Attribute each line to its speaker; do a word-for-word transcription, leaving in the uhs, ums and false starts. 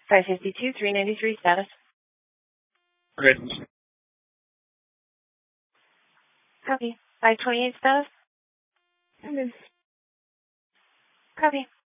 Speaker 1: five fifty-two, three ninety-three status.
Speaker 2: Good.
Speaker 1: Copy. five twenty-eight status.
Speaker 3: Okay.
Speaker 1: Copy.